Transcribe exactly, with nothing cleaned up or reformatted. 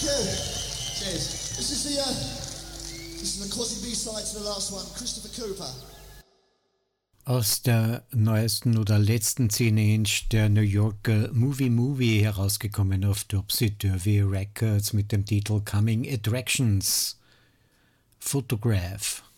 you. Cheers. This is the, uh, this is the quasi B-side to the last one, Christopher Cooper. Aus der neuesten oder letzten zehn Inch der New Yorker Movie Movie herausgekommen auf Topsy-Turvy Records mit dem Titel Coming Attractions. Photograph.